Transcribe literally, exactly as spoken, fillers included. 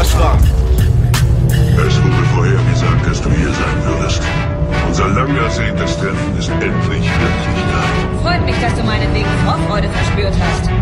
was war? Es wurde vorhergesagt, dass du hier sein würdest. Unser lang ersehntes Treffen ist endlich Wirklichkeit. Freut mich, dass du meinetwegen Vorfreude verspürt hast.